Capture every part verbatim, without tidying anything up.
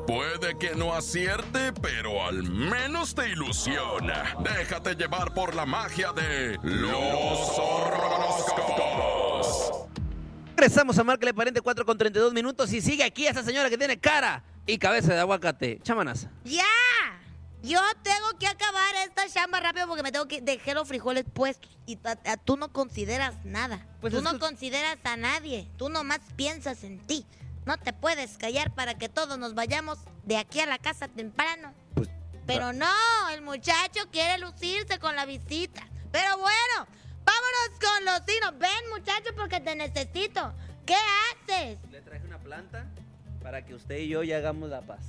Puede que no acierte, pero al menos te ilusiona. Déjate llevar por la magia de los horóscopos. Regresamos a Márcale Pariente, cuatro con treinta y dos minutos, y sigue aquí esa señora que tiene cara y cabeza de aguacate. Chamanas. ¡Ya! Yo tengo que acabar esta chamba rápido porque me tengo que dejar los frijoles puestos. Y a, a, tú no consideras nada. Pues tú es no que... consideras a nadie. Tú nomás piensas en ti. No te puedes callar para que todos nos vayamos de aquí a la casa temprano. Pues, Pero no, el muchacho quiere lucirse con la visita. Pero bueno, vámonos con los signos. Ven, muchacho, porque te necesito. ¿Qué haces? Le traje una planta para que usted y yo ya hagamos la paz.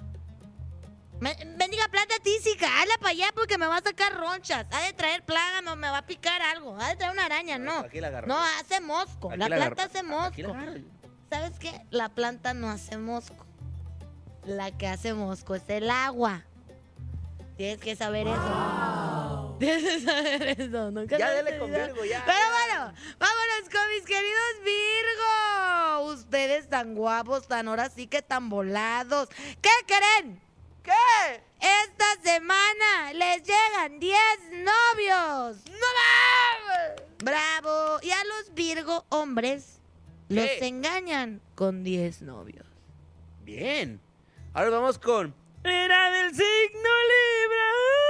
Me, bendiga planta tísica, hazla para allá porque me va a sacar ronchas. Ha de traer plaga, no me va a picar algo. Ha de traer una araña, no. Aquí la agarro. No, hace mosco. Aquí la, la planta agarro. hace mosco. Aquí la agarro. ¿Sabes qué? La planta no hace mosco. La que hace mosco es el agua. Tienes que saber wow. eso. Tienes que saber eso. Nunca Ya lo dele con entendido. Virgo, ya. Pero ya. bueno, vámonos con mis queridos Virgo. Ustedes tan guapos, tan ahora sí que tan volados. ¿Qué creen? ¿Qué? Esta semana les llegan diez novios. ¡No mames! ¡Bravo! Y a los Virgo hombres ¿Qué? los engañan con diez novios. Bien. Ahora vamos con... Era del signo Libra.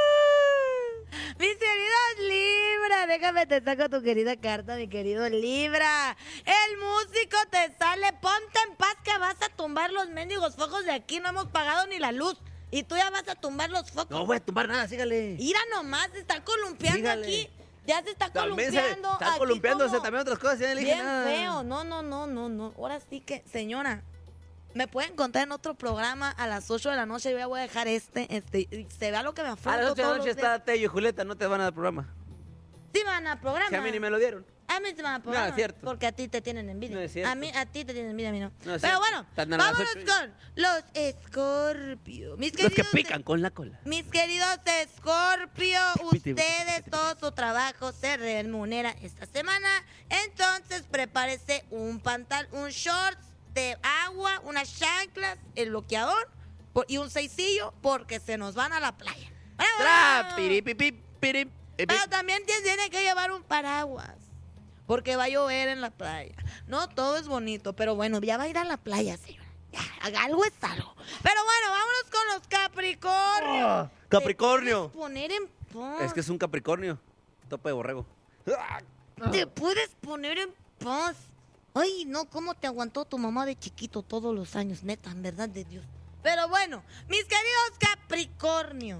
Mis queridos Libra, déjame te saco tu querida carta, mi querido Libra. El músico te sale, ponte en paz que vas a tumbar los mendigos focos de aquí, no hemos pagado ni la luz. Y tú ya vas a tumbar los focos. No voy a tumbar nada, sígale. Mira nomás, se está columpiando Sígale. aquí. Ya se está También columpiando. se está aquí columpiándose como también otras cosas. Ya no le dije bien nada. feo. No, no, no, no, no. Ahora sí que, señora, me pueden contar en otro programa a las ocho de la noche. Yo ya voy a dejar este, este, y se vea lo que me afronto. A las ocho de la todos noche los días. está Tello y Julieta, no te van a dar programa. Sí van a programa. Si a mí ni me lo dieron. A mí se van a programa. No, es cierto. Porque a ti te tienen envidia. No es cierto. A mí, a ti te tienen envidia, a mí no. No es Pero cierto. bueno, Están a las vámonos ocho y- con los Escorpio. Mis Los que queridos pican con la cola. Mis queridos Escorpio, Piti, piti, ustedes piti, todo su trabajo se remunera esta semana. Entonces prepárese un pantal, un shorts de agua, unas chanclas, el bloqueador por- y un seisillo porque se nos van a la playa. Tra, piri, pi, pi, piri, pi, pi. Pero también tienes- tiene que llevar un paraguas. Porque va a llover en la playa. No, todo es bonito, pero bueno, ya va a ir a la playa, señora. Ya, algo es algo. Pero bueno, vámonos con los Capricornio. Oh, Capricornio. Te puedes poner en paz. Es que es un Capricornio. Tope de borrego. Te puedes poner en paz. Ay, no, ¿cómo te aguantó tu mamá de chiquito todos los años? Neta, en verdad de Dios. Pero bueno, mis queridos Capricornio.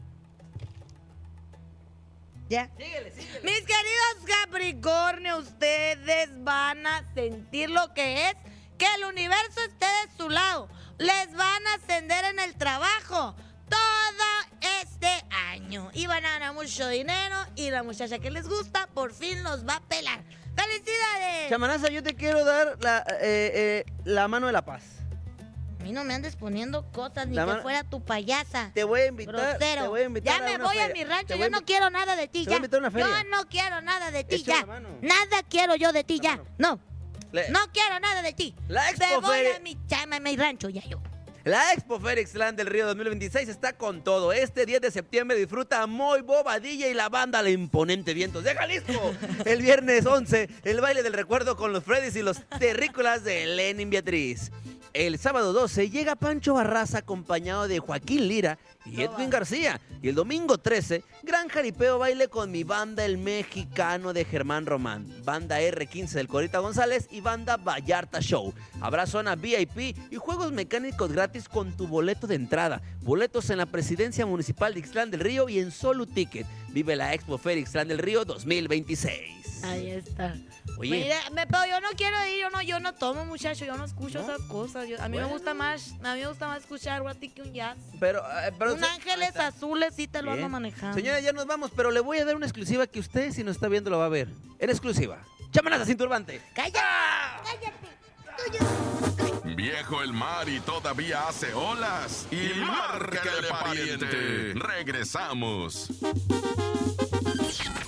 ¿Ya? Síguele, síguele. Mis queridos Capricornio, ustedes van a sentir lo que es que el universo esté de su lado. Les van a ascender en el trabajo todo este año. Y van a ganar mucho dinero y la muchacha que les gusta por fin los va a pelar. ¡Felicidades! Chamanaza, yo te quiero dar la, eh, eh, la mano de la paz. A mí no me andes poniendo cosas ni La que mano- fuera tu payasa. Te voy a invitar. Grosero. Te voy a invitar ya a me una voy a feria. mi rancho, Te yo voy a no invi- quiero nada de ti, te voy a ya. invitar a una feria. Yo no quiero nada de ti, Echa ya. la mano. Nada quiero yo de ti, La ya. mano. No, Le- no quiero nada de ti. La Expo Me voy Feria- a mi chama, a mi rancho, ya yo. La Expo Ferixland del Río dos mil veintiséis está con todo. Este diez de septiembre disfruta a Moy Bobadilla y la banda La Imponente Vientos de Jalisco. El viernes once, el baile del recuerdo con los Freddys y los terrícolas de Lenin Beatriz. El sábado doce llega Pancho Barraza acompañado de Joaquín Lira y Edwin García. Y el domingo trece, gran jaripeo baile con mi banda El Mexicano de Germán Román, banda erre quince del Corita González y banda Vallarta Show. Habrá zona ve i pe y juegos mecánicos gratis con tu boleto de entrada. Boletos en la Presidencia Municipal de Ixtlán del Río y en Solo Ticket. Vive la Expo Feria Ixtlán del Río dos mil veintiséis. Ahí está. Oye. Mira, me, pero yo no quiero ir, yo no, yo no tomo, muchacho, yo no escucho ¿No? esas cosas. Yo- a mí Bueno. me gusta más, a mí me gusta más escuchar algo así que un jazz. Pero, eh, pero un se- Ángeles ahí está. Azules sí te lo Bien. ando manejando. Señora, ya nos vamos, pero le voy a dar una exclusiva que usted, si nos está viendo, lo va a ver. En exclusiva. Chamanaza sin turbante. ¡Cállate! ¡Ah! ¡Cállate! Viejo el mar y todavía hace olas. Y, y márcale pariente. Regresamos.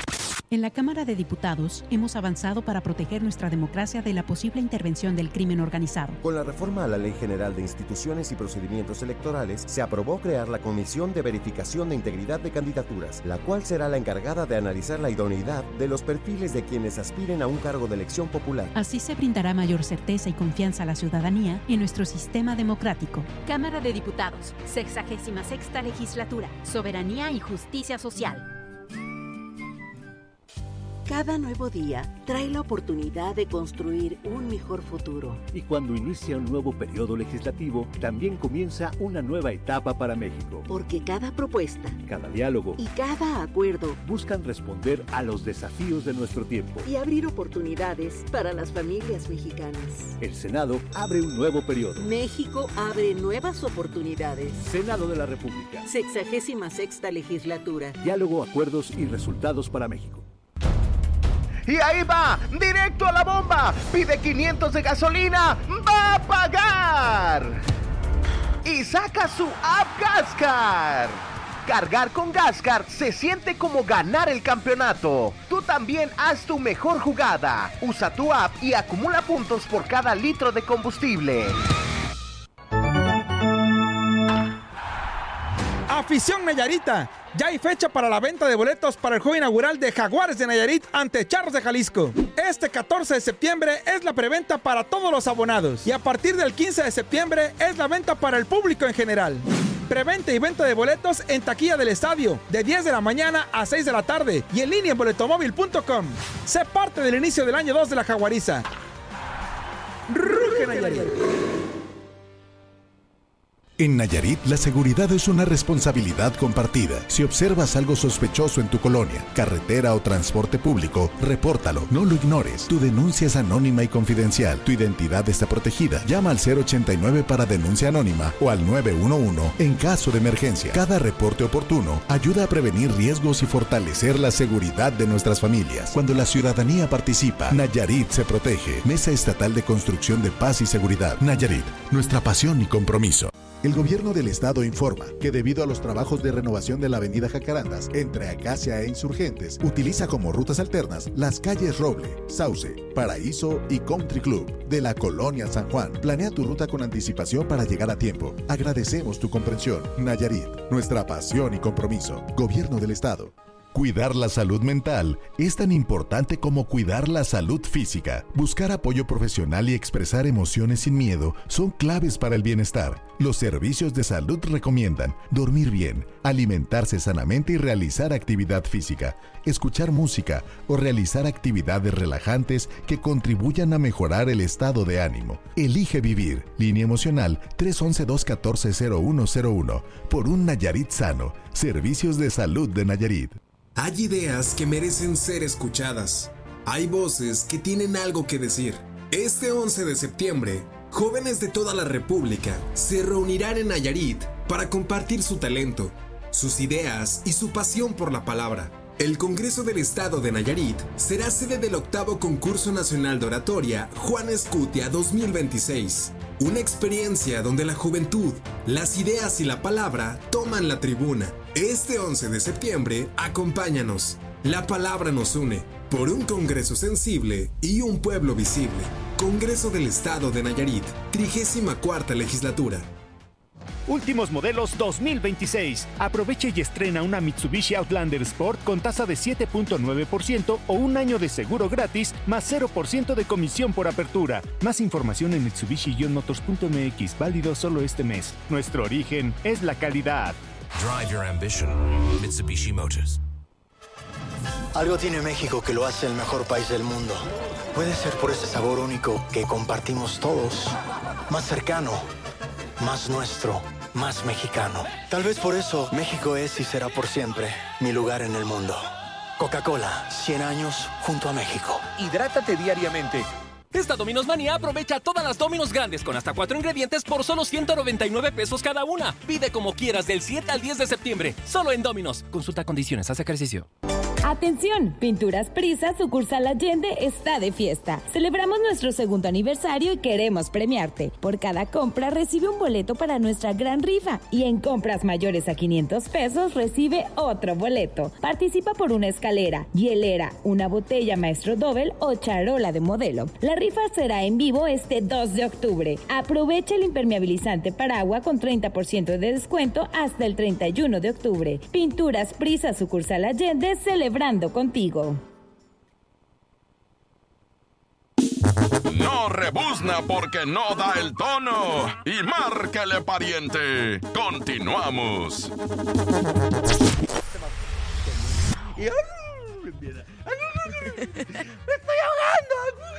En la Cámara de Diputados hemos avanzado para proteger nuestra democracia de la posible intervención del crimen organizado. Con la reforma a la Ley General de Instituciones y Procedimientos Electorales, se aprobó crear la Comisión de Verificación de Integridad de Candidaturas, la cual será la encargada de analizar la idoneidad de los perfiles de quienes aspiren a un cargo de elección popular. Así se brindará mayor certeza y confianza a la ciudadanía en nuestro sistema democrático. Cámara de Diputados, sexagésima sexta legislatura, soberanía y justicia social. Cada nuevo día trae la oportunidad de construir un mejor futuro. Y cuando inicia un nuevo periodo legislativo, también comienza una nueva etapa para México. Porque cada propuesta, cada diálogo y cada acuerdo buscan responder a los desafíos de nuestro tiempo y abrir oportunidades para las familias mexicanas. El Senado abre un nuevo periodo. México abre nuevas oportunidades. Senado de la República. Sexagésima sexta legislatura. Diálogo, acuerdos y resultados para México. Y ahí va, directo a la bomba. Pide quinientos de gasolina, va a pagar. Y saca su app Gascar. Cargar con Gascar se siente como ganar el campeonato. Tú también haz tu mejor jugada. Usa tu app y acumula puntos por cada litro de combustible. Afición Nayarita, ya hay fecha para la venta de boletos para el juego inaugural de Jaguares de Nayarit ante Charros de Jalisco. Este catorce de septiembre es la preventa para todos los abonados y a partir del quince de septiembre es la venta para el público en general. Preventa y venta de boletos en taquilla del estadio de diez de la mañana a seis de la tarde y en línea en boletomóvil punto com. Sé parte del inicio del año dos de la Jaguariza. ¡Ruge Nayarit! En Nayarit, la seguridad es una responsabilidad compartida. Si observas algo sospechoso en tu colonia, carretera o transporte público, repórtalo, no lo ignores. Tu denuncia es anónima y confidencial. Tu identidad está protegida. Llama al cero ochenta y nueve para denuncia anónima o al nueve uno uno en caso de emergencia. Cada reporte oportuno ayuda a prevenir riesgos y fortalecer la seguridad de nuestras familias. Cuando la ciudadanía participa, Nayarit se protege. Mesa Estatal de Construcción de Paz y Seguridad. Nayarit, nuestra pasión y compromiso. El gobierno del estado informa que debido a los trabajos de renovación de la avenida Jacarandas entre Acacia e Insurgentes, utiliza como rutas alternas las calles Roble, Sauce, Paraíso y Country Club de la colonia San Juan. Planea tu ruta con anticipación para llegar a tiempo. Agradecemos tu comprensión. Nayarit, nuestra pasión y compromiso. Gobierno del estado. Cuidar la salud mental es tan importante como cuidar la salud física. Buscar apoyo profesional y expresar emociones sin miedo son claves para el bienestar. Los servicios de salud recomiendan dormir bien, alimentarse sanamente y realizar actividad física, escuchar música o realizar actividades relajantes que contribuyan a mejorar el estado de ánimo. Elige vivir. Línea emocional tres once, dos catorce, cero uno cero uno. Por un Nayarit sano. Servicios de salud de Nayarit. Hay ideas que merecen ser escuchadas. Hay voces que tienen algo que decir. Este once de septiembre, jóvenes de toda la República se reunirán en Nayarit para compartir su talento, sus ideas y su pasión por la palabra. El Congreso del Estado de Nayarit será sede del octavo Concurso Nacional de Oratoria Juan Escutia dos mil veintiséis. Una experiencia donde la juventud, las ideas y la palabra toman la tribuna. Este once de septiembre, acompáñanos. La palabra nos une. Por un Congreso sensible y un pueblo visible. Congreso del Estado de Nayarit, trigésima cuarta legislatura. Últimos modelos dos mil veintiséis. Aproveche y estrena una Mitsubishi Outlander Sport con tasa de siete punto nueve por ciento o un año de seguro gratis más cero por ciento de comisión por apertura. Más información en mitsubishi motors punto m x, válido solo este mes. Nuestro origen es la calidad. Drive your ambition. Mitsubishi Motors. Algo tiene México que lo hace el mejor país del mundo. Puede ser por ese sabor único que compartimos todos. Más cercano, más nuestro, más mexicano. Tal vez por eso México es y será por siempre mi lugar en el mundo. Coca-Cola, cien años junto a México. Hidrátate diariamente. Esta Domino's Manía aprovecha todas las Domino's grandes con hasta cuatro ingredientes por solo ciento noventa y nueve pesos cada una. Pide como quieras del siete al diez de septiembre, solo en Domino's. Consulta condiciones, haz ejercicio. Atención, Pinturas Prisa, sucursal Allende, está de fiesta. Celebramos nuestro segundo aniversario y queremos premiarte. Por cada compra recibe un boleto para nuestra gran rifa y en compras mayores a quinientos pesos recibe otro boleto. Participa por una escalera, hielera, una botella Maestro Dobel o charola de modelo. La rifa será en vivo este dos de octubre. Aprovecha el impermeabilizante para agua con treinta por ciento de descuento hasta el treinta y uno de octubre. Pinturas Prisa, sucursal Allende, celebrando contigo. No rebuzna porque no da el tono. Y márcale, pariente. Continuamos. ¡Me estoy ahogando!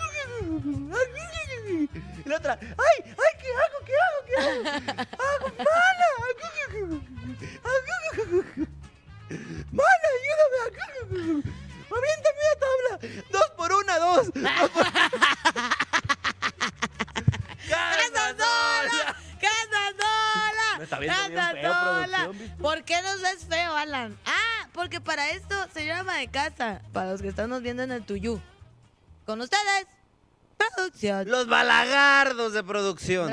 Y la otra, ¡ay! ¡Ay! ¿Qué hago? ¿Qué hago? ¿Qué hago? ¡Hago mala! ¡Mana, ayúdame! ¡Aviéntame la tabla! ¡Dos por una, dos! ¡Dos por... ¡Casa sola! ¡Casa sola! Me está viendo bien ¡Casa feo, sola! producción, ¿viste? ¿Por qué nos ves feo, Alan? Ah, porque para esto, señora ama de casa, para los que están nos viendo en el Tuyú, con ustedes, producción. Los balagardos de producción.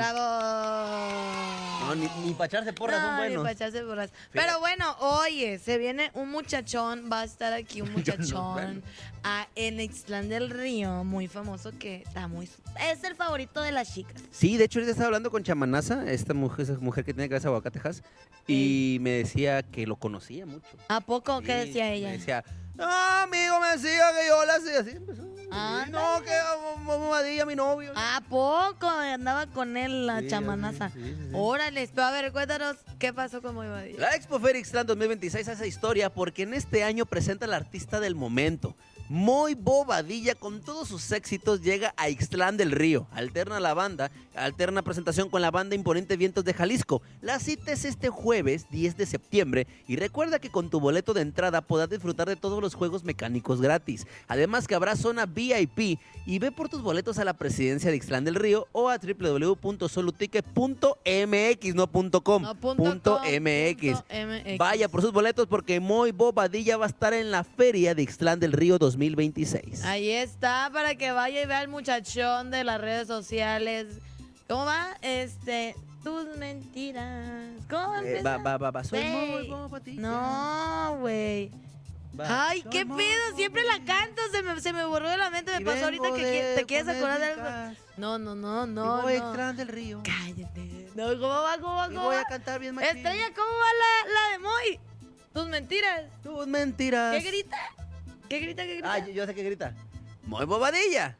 ¡Bravo! No, ni, ni para echarse porras no, son buenos. Ni para echarse porras. Pero bueno, oye, se viene un muchachón, va a estar aquí un muchachón a, en Ixtlán del Río, muy famoso, que está muy... Es el favorito de las chicas. Sí, de hecho, ahorita estaba hablando con Chamanaza, esta mujer, esa mujer que tiene cabeza de aguacatejas, y me decía que lo conocía mucho. ¿A poco? ¿Qué Sí, decía ella? Me decía, no, amigo, me decía que yo la hacía así. Empezó. Ah, no, que mamadilla mi novio. ¿A poco? Andaba con él la Sí, chamanaza. sí, sí, sí. Órale, pero a ver, cuéntanos qué pasó con Moivadilla. La Expo Fair Ixtlán dos mil veintiséis hace historia porque en este año presenta al artista del momento. Moy Bobadilla, con todos sus éxitos, llega a Ixtlán del Río. Alterna la banda, alterna presentación con la banda Imponente Vientos de Jalisco. La cita es este jueves, diez de septiembre, y recuerda que con tu boleto de entrada podrás disfrutar de todos los juegos mecánicos gratis. Además que habrá zona V I P, y ve por tus boletos a la presidencia de Ixtlán del Río o a w w w punto soluticket punto m x, no punto .com, No, punto punto com, .mx. punto M X. Vaya por sus boletos porque Moy Bobadilla va a estar en la feria de Ixtlán del Río dos mil veintiséis. Ahí está, para que vaya y vea al muchachón de las redes sociales. ¿Cómo va? Este, tus mentiras. ¿Cómo Eh, empieza? va, va, va, va. Soy Güey. Moy Bobadilla. No, güey. Va. Ay, Soy qué Moy pedo, siempre la canto, se me, se me borró de la mente, me Y pasó ahorita vengo que de qui- te quieres poner acordar de mi algo. casa. No, no, no, no. Y voy a no. Ixtlán del Río. Cállate. No, ¿cómo va, cómo va, Y cómo voy va? a cantar bien machín. Estrella, ¿cómo va la, la de Moy? Tus mentiras. Tus mentiras. ¿Qué grita? ¿Qué grita, qué grita? Ah, yo, yo sé que grita. Moy Bobadilla.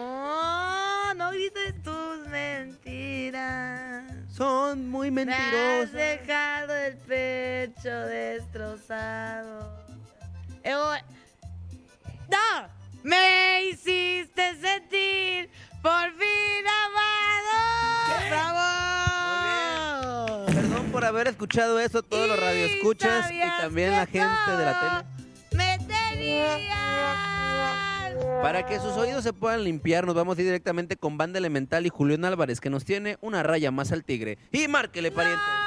No, no grites tus mentiras. Son muy Me has mentirosas. dejado el pecho destrozado. Eh, oh, ¡no! Me hiciste sentir por fin amado. ¡Bravo! Perdón por haber escuchado eso, todos los radioescuchas y sabías también que la gente de la tele. Me tenías. Para que sus oídos se puedan limpiar, nos vamos a ir directamente con Banda Elemental y Julián Álvarez, que nos tiene una raya más al tigre. Y márquele, pariente.